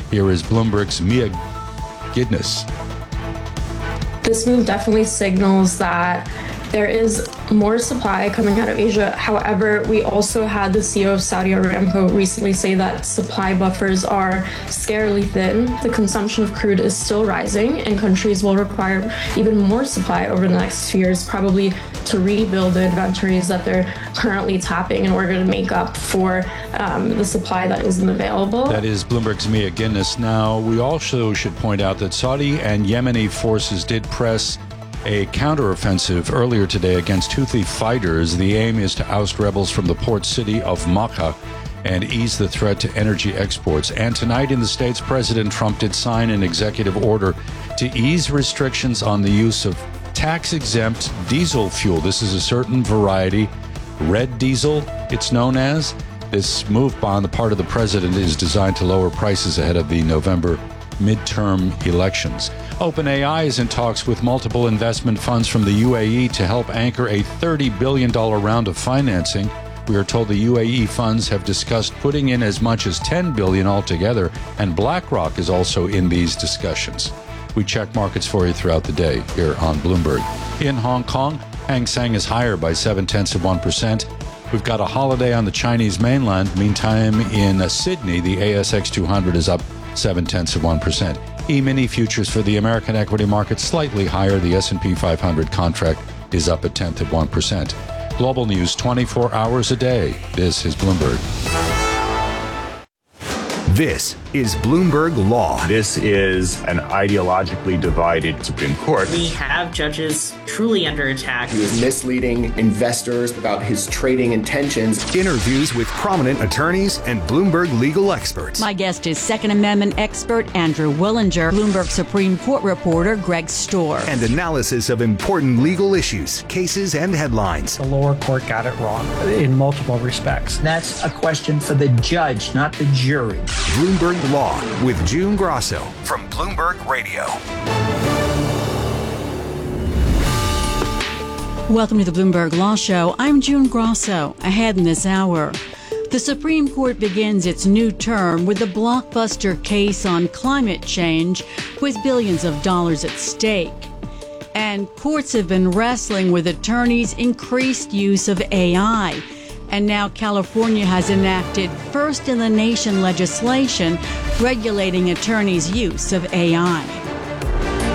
Here is Bloomberg's Mia Gidness. This move definitely signals that there is more supply coming out of Asia. However, we also had the CEO of Saudi Aramco recently say that supply buffers are scarily thin. The consumption of crude is still rising, and countries will require even more supply over the next few years, probably to rebuild the inventories that they're currently tapping in order to make up for the supply that isn't available. That is Bloomberg's Mia Gidnes. Now, we also should point out that Saudi and Yemeni forces did press a counteroffensive earlier today against Houthi fighters. The aim is to oust rebels from the port city of Makkah and ease the threat to energy exports. And tonight in the States, President Trump did sign an executive order to ease restrictions on the use of tax-exempt diesel fuel. This is a certain variety, red diesel, it's known as. This move on the part of the president is designed to lower prices ahead of the November midterm elections. OpenAI is in talks with multiple investment funds from the UAE to help anchor a $30 billion round of financing. We are told the UAE funds have discussed putting in as much as $10 billion altogether, and BlackRock is also in these discussions. We check markets for you throughout the day here on Bloomberg. In Hong Kong, Hang Seng is higher by 0.7%. We've got a holiday on the Chinese mainland. Meantime, in Sydney, the ASX 200 is up 0.7%. E-mini futures for the American equity market slightly higher. The S&P 500 contract is up 0.1%. Global news 24 hours a day. This is Bloomberg. This is Bloomberg Law. This is an ideologically divided Supreme Court. We have judges truly under attack. He was misleading investors about his trading intentions. Interviews with prominent attorneys and Bloomberg legal experts. My guest is Second Amendment expert Andrew Willinger, Bloomberg Supreme Court reporter Greg Stohr. And analysis of important legal issues, cases, and headlines. The lower court got it wrong in multiple respects. That's a question for the judge, not the jury. Bloomberg Law with June Grosso from Bloomberg Radio. Welcome to the Bloomberg Law Show. I'm June Grosso. Ahead in this hour, the Supreme Court begins its new term with the blockbuster case on climate change with billions of dollars at stake. And courts have been wrestling with attorneys' increased use of AI. And now California has enacted first-in-the-nation legislation regulating attorneys' use of AI.